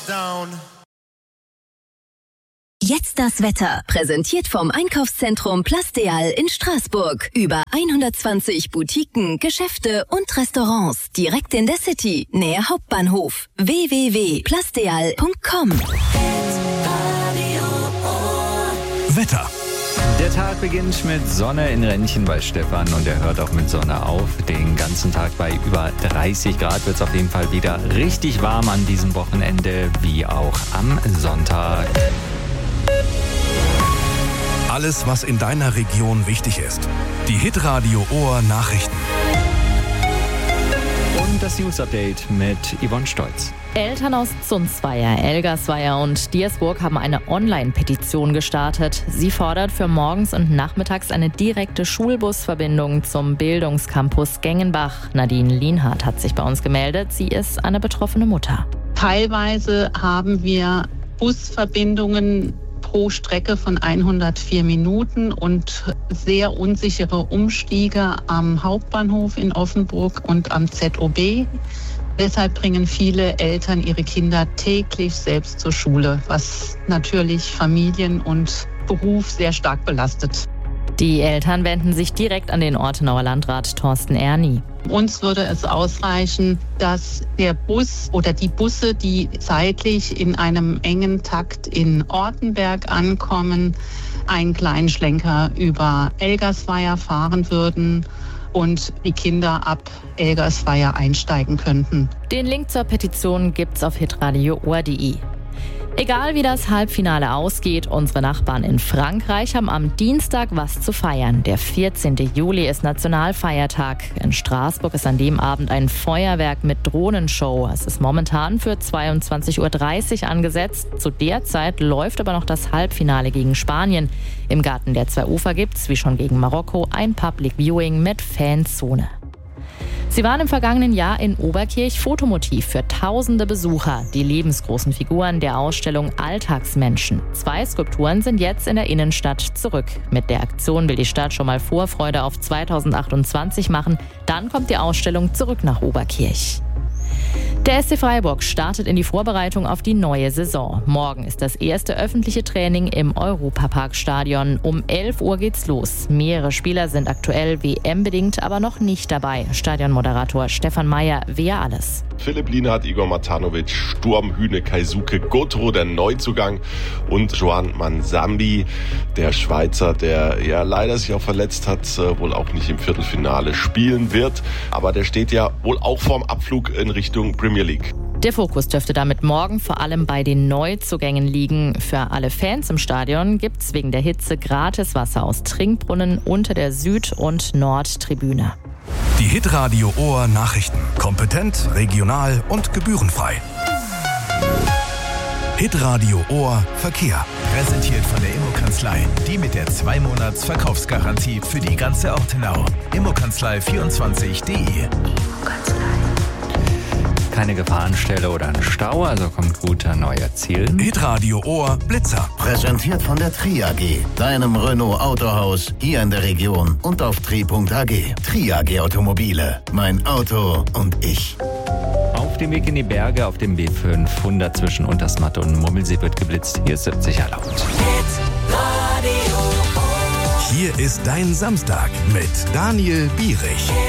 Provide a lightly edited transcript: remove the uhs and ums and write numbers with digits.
Jetzt das Wetter. Präsentiert vom Einkaufszentrum Plasteal in Straßburg. Über 120 Boutiquen, Geschäfte und Restaurants. Direkt in der City, nähe Hauptbahnhof. www.plasteal.com. Wetter. Der Tag beginnt mit Sonne in Rennchen bei Stefan und er hört auch mit Sonne auf. Den ganzen Tag bei über 30 Grad wird es auf jeden Fall wieder richtig warm an diesem Wochenende, wie auch am Sonntag. Alles, was in deiner Region wichtig ist. Die Hitradio Ohr Nachrichten. Und das News-Update mit Yvonne Stolz. Eltern aus Zunzweier, Elgersweier und Diersburg haben eine Online-Petition gestartet. Sie fordert für morgens und nachmittags eine direkte Schulbusverbindung zum Bildungscampus Gengenbach. Nadine Lienhardt hat sich bei uns gemeldet. Sie ist eine betroffene Mutter. Teilweise haben wir Busverbindungen pro Strecke von 104 Minuten und sehr unsichere Umstiege am Hauptbahnhof in Offenburg und am ZOB. Deshalb bringen viele Eltern ihre Kinder täglich selbst zur Schule, was natürlich Familien und Beruf sehr stark belastet. Die Eltern wenden sich direkt an den Ortenauer Landrat Thorsten Erni. Uns würde es ausreichen, dass der Bus oder die Busse, die zeitlich in einem engen Takt in Ortenberg ankommen, einen kleinen Schlenker über Elgersweier fahren würden und die Kinder ab Elgersweier einsteigen könnten. Den Link zur Petition gibt's auf hitradioohr.de. Egal wie das Halbfinale ausgeht, unsere Nachbarn in Frankreich haben am Dienstag was zu feiern. Der 14. Juli ist Nationalfeiertag. In Straßburg ist an dem Abend ein Feuerwerk mit Drohnenshow. Es ist momentan für 22.30 Uhr angesetzt. Zu der Zeit läuft aber noch das Halbfinale gegen Spanien. Im Garten der zwei Ufer gibt's, wie schon gegen Marokko, ein Public Viewing mit Fanzone. Sie waren im vergangenen Jahr in Oberkirch Fotomotiv für tausende Besucher. Die lebensgroßen Figuren der Ausstellung Alltagsmenschen. 2 Skulpturen sind jetzt in der Innenstadt zurück. Mit der Aktion will die Stadt schon mal Vorfreude auf 2028 machen. Dann kommt die Ausstellung zurück nach Oberkirch. Der SC Freiburg startet in die Vorbereitung auf die neue Saison. Morgen ist das erste öffentliche Training im Europaparkstadion. Um 11 Uhr geht's los. Mehrere Spieler sind aktuell WM-bedingt aber noch nicht dabei. Stadionmoderator Stefan Meyer, wer alles? Philipp Lienhardt, Igor Matanovic, Sturm, Hüne, Keisuke, Gotro, der Neuzugang und Joan Mansambi, der Schweizer, der ja leider sich auch verletzt hat, wohl auch nicht im Viertelfinale spielen wird. Aber der steht ja wohl auch vorm Abflug in Richtung Premier League. Der Fokus dürfte damit morgen vor allem bei den Neuzugängen liegen. Für alle Fans im Stadion gibt's wegen der Hitze gratis Wasser aus Trinkbrunnen unter der Süd- und Nordtribüne. Die Hitradio Ohr Nachrichten. Kompetent, regional und gebührenfrei. Hitradio Ohr Verkehr. Präsentiert von der Immokanzlei. Die mit der 2-Monats-Verkaufsgarantie für die ganze Ortenau. Immokanzlei24.de. Keine Gefahrenstelle oder ein Stau, also kommt gut an euer Ziel. Hitradio Ohr Blitzer. Präsentiert von der Tri AG, deinem Renault Autohaus hier in der Region und auf tri.ag. Tri AG Automobile, mein Auto und ich. Auf dem Weg in die Berge auf dem B500 zwischen Untersmatt und Mummelsee wird geblitzt. Hier ist 70er laut. Hier ist dein Samstag mit Daniel Bierich.